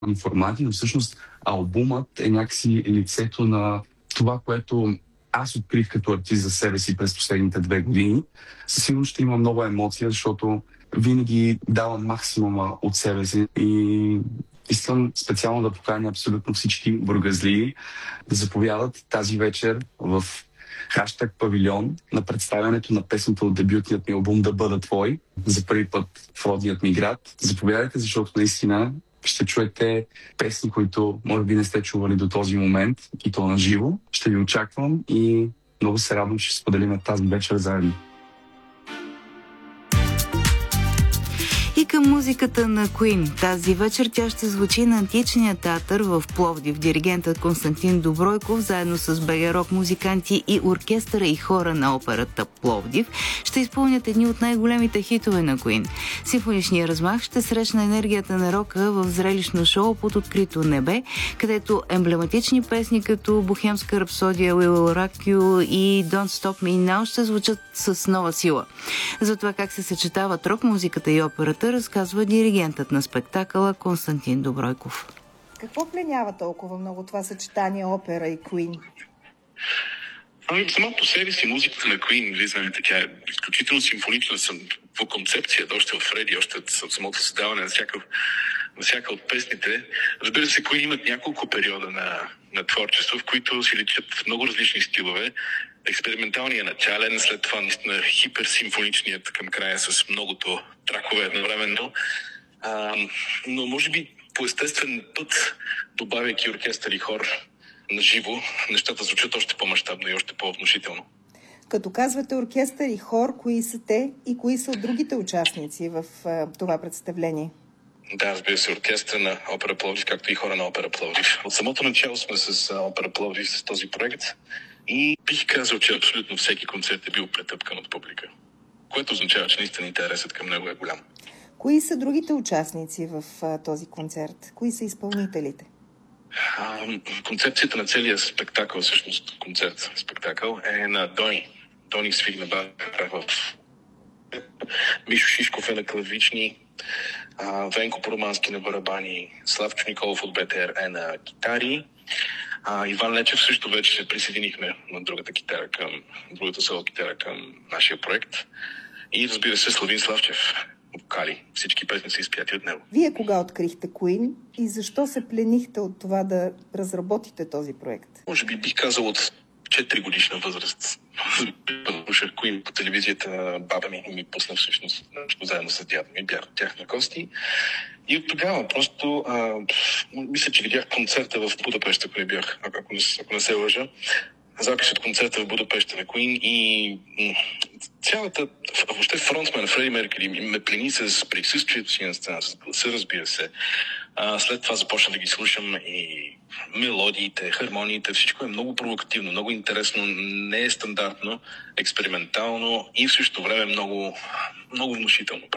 формати, но всъщност албумът е някакси лицето на това, което аз открих като артист за себе си през последните 2 години. Със сигурност ще има много емоция, защото винаги давам максимума от себе си и искам специално да поканя абсолютно всички бургазлии да заповядат тази вечер в хаштаг Павилион на представянето на песента от дебютният ми албум "Да бъда твой" за първи път в родният ми град. Заповядайте, защото наистина ще чуете песни, които може би не сте чували до този момент, и то на живо. Ще ви очаквам и много се радвам, че ще споделим тази вечер заедно. И към музиката на Queen. Тази вечер тя ще звучи на Античния театър в Пловдив. Диригентът Константин Добройков, заедно с БГ рок музиканти и оркестъра и хора на операта Пловдив, ще изпълнят едни от най-големите хитове на Queen. Симфоничният размах ще срещна енергията на рока в зрелищно шоу под открито небе, където емблематични песни като Бохемска рапсодия, We Will Rock You и Don't Stop Me Now ще звучат с нова сила. За това как се съчетават рок музиката и операта разказва диригентът на спектакъла Константин Добройков. Какво пленява толкова много това съчетание опера и Queen? Сама по себе си музиката на Queen, вие знаете, тя е изключително симфонична по концепцията, още в Фреди, още от самото създаване на всяка от песните. Разбира се, Queen имат няколко периода на творчество, в които си личат много различни стилове. Експерименталният начален, след това наистина хиперсимфоничният към края с многото тракове едновременно. Но може би по естествен път, добавяйки оркестър и хор на живо, нещата звучат още по-мащабно и още по-внушително. Като казвате оркестър и хор, кои са те и кои са от другите участници в това представление? Да, разбира се, оркестър на опера Пловдив, както и хора на опера Пловдив. От самото начало сме с опера Пловдив, с този проект. И бих казал, че абсолютно всеки концерт е бил претъпкан от публика, което означава, че наистина интересът към него е голям. Кои са другите участници в този концерт? Кои са изпълнителите? Концепцията на целия спектакъл, всъщност спектакъл е на Дони. Дони свири на бара в Мишо Шишков е на клавични, Венко Поромански на барабани, Славчо Николов от БТР е на гитари. Иван Лечев също вече се присъединихме на другата соло китара към нашия проект. И разбира се, Славин Славчев, вокали. Всички песни са изпяти от него. Вие кога открихте Queen и защо се пленихте от това да разработите този проект? Може би бих казал от 4 годишна възраст. Слушах Queen по телевизията, баба ми пусна всъщност заедно с дядо ми, бях от тях на гости. И от тогава просто мисля, че видях концерта в Будапеща, ако не се лъжа. Запис от концерта в Будапеща на Queen и въобще фронтмен Фреди Меркюри ме плени с присъствието си на сцена, с гласа, разбира се. След това започна да ги слушам и мелодиите, хармониите, всичко е много провокативно, много интересно, не е стандартно, експериментално и в същото време много, много внушително.